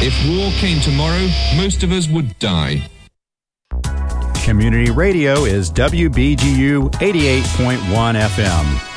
If war came tomorrow, most of us would die. Community radio is WBGU 88.1 FM.